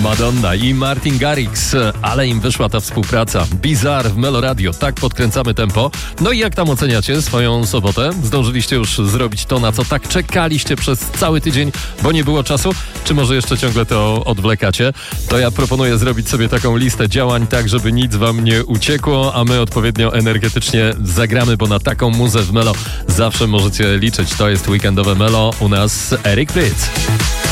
Madonna i Martin Garrix, ale im wyszła ta współpraca. Bizarre w Melo Radio, tak podkręcamy tempo. No i jak tam oceniacie swoją sobotę? Zdążyliście już zrobić to, na co tak czekaliście przez cały tydzień, bo nie było czasu? Czy może jeszcze ciągle to odwlekacie? To ja proponuję zrobić sobie taką listę działań, tak żeby nic wam nie uciekło, a my odpowiednio energetycznie zagramy, bo na taką muzę w Melo zawsze możecie liczyć. To jest weekendowe Melo, u nas Eric Prydz.